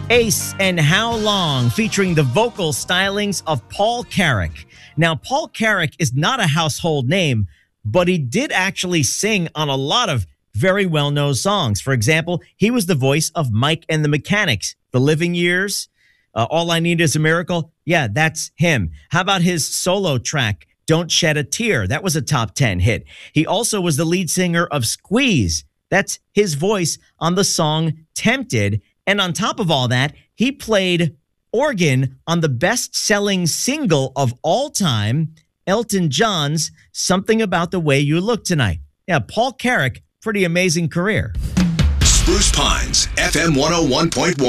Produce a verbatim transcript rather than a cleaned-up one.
Ace and How Long, featuring the vocal stylings of Paul Carrack. Now, Paul Carrack is not a household name, but he did actually sing on a lot of very well-known songs. For example, he was the voice of Mike and the Mechanics, The Living Years, uh, All I Need Is a Miracle. Yeah, that's him. How about his solo track, Don't Shed a Tear? That was a top ten hit. He also was the lead singer of Squeeze. That's his voice on the song Tempted. And on top of all that, he played organ on the best-selling single of all time, Elton John's Something About the Way You Look Tonight. Yeah, Paul Carrack, pretty amazing career. Spruce Pines, F M one oh one point one.